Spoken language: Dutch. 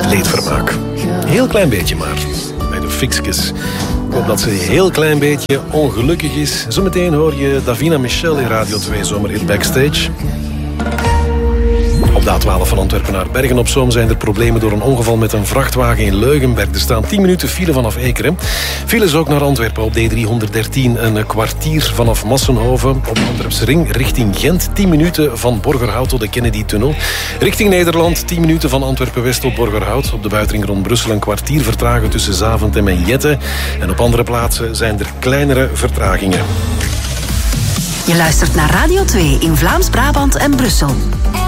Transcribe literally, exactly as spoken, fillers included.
leedvermaak. Heel klein beetje maar. Bij de Fixkes. Ik hoop dat ze een heel klein beetje ongelukkig is. Zometeen hoor je Davina Michel in Radio twee Zomerhit Backstage. Op de A twaalf van Antwerpen naar Bergen-op-Zoom zijn er problemen door een ongeval met een vrachtwagen in Leugenberg. Er staan tien minuten file vanaf Ekeren. Files ook naar Antwerpen op D driehonderddertien, een kwartier vanaf Massenhoven. Op de Antwerpse ring richting Gent, tien minuten van Borgerhout tot de Kennedy-tunnel. Richting Nederland, tien minuten van Antwerpen-West tot Borgerhout. Op de buitenring rond Brussel een kwartier vertragen tussen Zaventem en Jette. En op andere plaatsen zijn er kleinere vertragingen. Je luistert naar Radio twee in Vlaams-Brabant en Brussel.